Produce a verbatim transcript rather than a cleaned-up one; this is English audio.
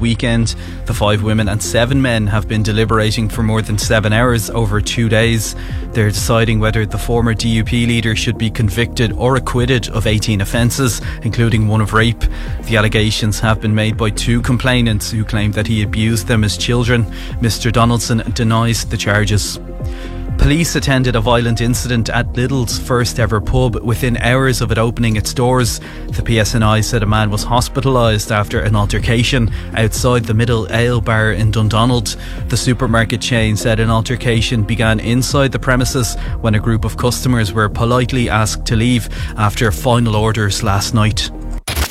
weekend. The five women and seven men have been deliberating for more than seven hours over two days. They're deciding whether the former D U P leader should be convicted or acquitted of eighteen offences, including one of rape. The allegations have been made by two complainants who claim that he abused them as children. Mister Donaldson denies the charges. Police attended a violent incident at Lidl's first ever pub within hours of it opening its doors. The P S N I said a man was hospitalised after an altercation outside the Middle Ale Bar in Dundonald. The supermarket chain said an altercation began inside the premises when a group of customers were politely asked to leave after final orders last night.